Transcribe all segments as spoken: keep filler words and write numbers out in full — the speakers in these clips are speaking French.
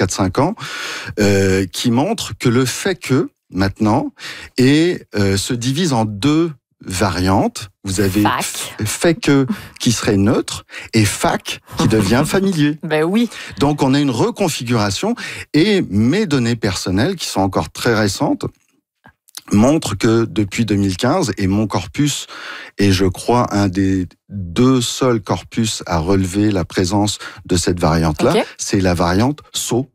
quatre cinq ans, euh, qui montre que le fait que, maintenant, et euh, se divise en deux variantes. Vous avez Fac. f- fait que qui serait neutre et fac qui devient familier. Ben oui. Donc on a une reconfiguration et mes données personnelles qui sont encore très récentes montrent que depuis deux mille quinze, et mon corpus est, je crois, un des deux seuls corpus à relever la présence de cette variante-là, Okay. c'est la variante S O,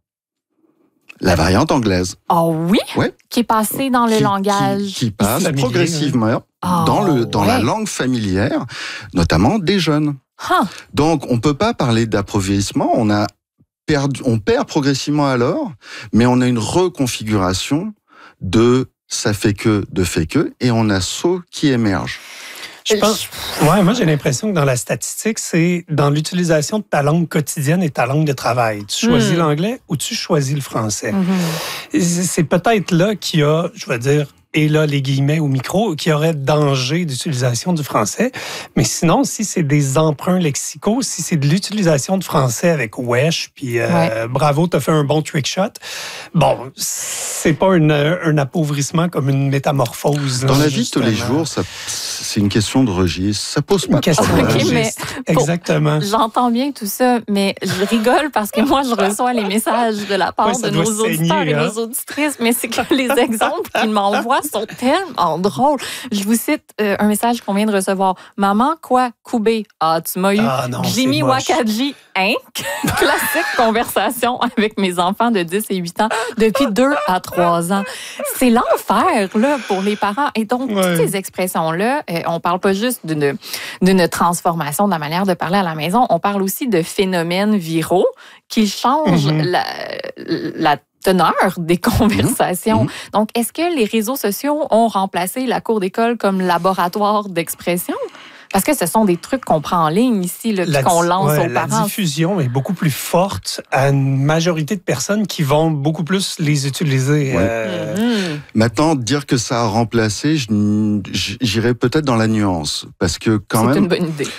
la variante anglaise. Oh oui? Ouais. Qui est passé dans le qui, langage. Qui, qui passe familier, progressivement Oh, dans, le, dans ouais. la langue familière, notamment des jeunes. Huh. Donc, on peut pas parler d'appauvrissement. On a perdu, on perd progressivement alors, mais on a une reconfiguration de ça fait que, de fait que, et on a S O qui émerge. Je pense, ouais, moi, j'ai l'impression que dans la statistique, c'est dans l'utilisation de ta langue quotidienne et ta langue de travail. Tu choisis Mm. l'anglais ou tu choisis le français. Mm-hmm. C'est peut-être là qu'il y a, je vais dire, et là, les guillemets au micro, qu'il y aurait danger d'utilisation du français. Mais sinon, si c'est des emprunts lexicaux, si c'est de l'utilisation de français avec wesh, puis euh, Ouais. bravo, t'as fait un bon trick shot, bon, c'est pas une, un appauvrissement comme une métamorphose. Dans là, la vie de tous les justement. jours, ça, c'est une question de registre. Ça pose pas Une de question de problème. Ok, mais registre. pour- Exactement. J'entends bien tout ça, mais je rigole parce que moi, je reçois les messages de la part Ouais, ça de doit nos auditeurs saigner, et hein? nos auditrices, mais c'est que les exemples qu'ils m'envoient sont tellement drôles. Je vous cite euh, un message qu'on vient de recevoir. Maman, quoi? Koubé. Ah, tu m'as eu. Ah non, c'est Jimmy moche. Wakadji, hein? Classique conversation avec mes enfants de dix et huit ans depuis deux à trois ans. C'est l'enfer, là, pour les parents. Et donc, Ouais. toutes ces expressions-là, euh, on parle pas juste d'une, d'une transformation de la manière de parler à la maison, on parle aussi de phénomènes viraux qui changent Mhm. la, la teneur des conversations. Mhm. Donc, est-ce que les réseaux sociaux ont remplacé la cour d'école comme laboratoire d'expression? Parce que ce sont des trucs qu'on prend en ligne ici, là, puis La, qu'on lance ouais, aux la parents. diffusion est beaucoup plus forte à une majorité de personnes qui vont beaucoup plus les utiliser. Ouais. euh, Mhm. Maintenant, dire que ça a remplacé, je- j'irais peut-être dans la nuance, parce que quand C'est même, une bonne idée.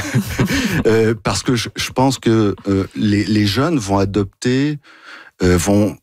euh, parce que je, je pense que euh, les, les jeunes vont adopter, euh, vont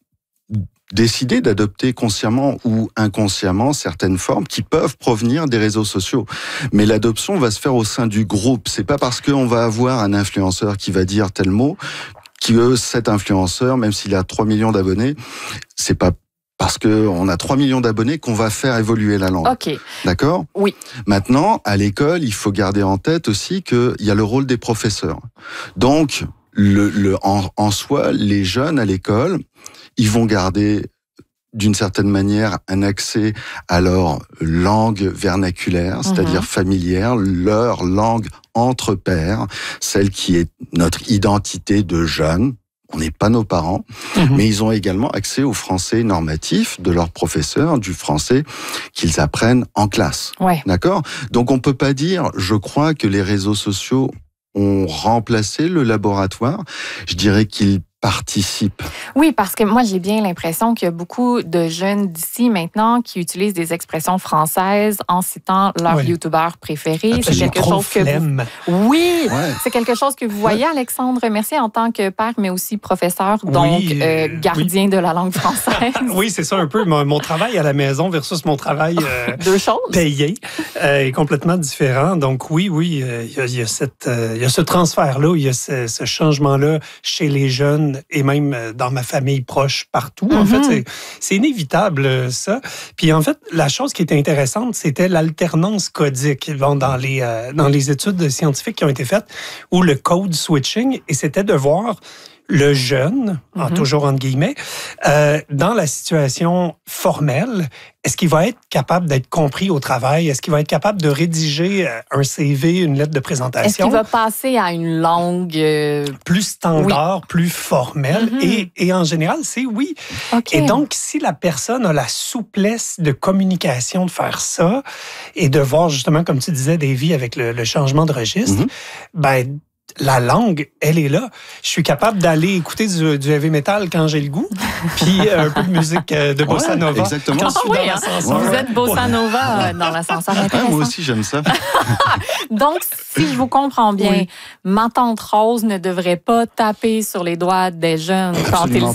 décider d'adopter consciemment ou inconsciemment certaines formes qui peuvent provenir des réseaux sociaux. Mais l'adoption va se faire au sein du groupe. C'est pas parce qu'on va avoir un influenceur qui va dire tel mot que cet influenceur, même s'il a trois millions d'abonnés, c'est pas parce qu'on a trois millions d'abonnés qu'on va faire évoluer la langue. OK. D'accord ? Oui. Maintenant, à l'école, il faut garder en tête aussi qu'il y a le rôle des professeurs. Donc, le, le, en, en soi, les jeunes à l'école, ils vont garder d'une certaine manière un accès à leur langue vernaculaire, c'est-à-dire Mhm. familière, leur langue entre pairs, celle qui est notre identité de jeunes. On n'est pas nos parents, Mhm. mais ils ont également accès au français normatif de leurs professeurs, du français qu'ils apprennent en classe. Ouais. D'accord ? Donc on peut pas dire, je crois que les réseaux sociaux ont remplacé le laboratoire. Je dirais qu'ils participent. Oui, parce que moi, j'ai bien l'impression qu'il y a beaucoup de jeunes d'ici maintenant qui utilisent des expressions françaises en citant leur Oui. youtubeur préféré. C'est j'ai quelque trop chose que vous... flemme. Oui, Ouais. c'est quelque chose que vous voyez, Alexandre Mercier, en tant que père, mais aussi professeur, donc Oui, euh, euh, gardien de la langue française. Oui, c'est ça un peu. Mon, mon travail à la maison versus mon travail euh, Deux choses. payé euh, est complètement différent. Donc oui, oui, euh, il y a, il y a cette, euh, il y a ce transfert-là, il y a ce, ce changement-là chez les jeunes et même euh, dans ma famille proche, partout. En Mhm. fait, c'est, c'est inévitable, euh, ça. Puis en fait, la chose qui était intéressante, c'était l'alternance codique bon, dans, les, euh, dans les études scientifiques qui ont été faites, ou le code switching, et c'était de voir le jeune, en Mhm. toujours entre guillemets, euh, dans la situation formelle, est-ce qu'il va être capable d'être compris au travail? Est-ce qu'il va être capable de rédiger euh, un C V, une lettre de Est-ce présentation qu'il va passer à une langue... euh, plus standard, plus formelle? Mhm. et, et en général, c'est oui. OK. Et donc, si la personne a la souplesse de communication de faire ça et de voir justement, comme tu disais, Davy, avec le, le changement de registre, Mhm. ben la langue, elle est là. Je suis capable d'aller écouter du, du heavy metal quand j'ai le goût, puis euh, un peu de musique euh, de bossa Ouais, nova exactement. quand je suis Ah oui, dans hein? l'ascenseur. Vous êtes bossa nova euh, dans l'ascenseur. Ah, Intéressant. moi aussi, j'aime ça. Donc, si je vous comprends bien, Oui. ma tante Rose ne devrait pas taper sur les doigts des jeunes quand ils Absolument